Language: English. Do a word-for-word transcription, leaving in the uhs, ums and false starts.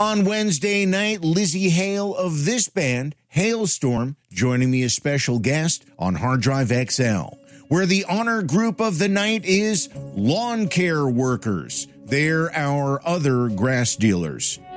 On Wednesday night, Lizzie Hale of this band, Hailstorm, joining me as special guest on Hard Drive X L, where the honor group of the night is Lawn Care Workers. They're our other grass dealers.